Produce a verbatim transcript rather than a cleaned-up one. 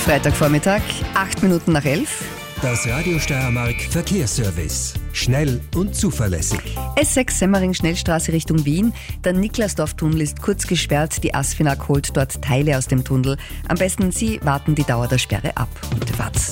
Freitagvormittag, acht Minuten nach elf. Das Radio Steiermark Verkehrsservice. Schnell und zuverlässig. S sechs Semmering-Schnellstraße Richtung Wien. Der Niklasdorf-Tunnel ist kurz gesperrt. Die Asfinag holt dort Teile aus dem Tunnel. Am besten Sie warten die Dauer der Sperre ab. Gute Fahrt.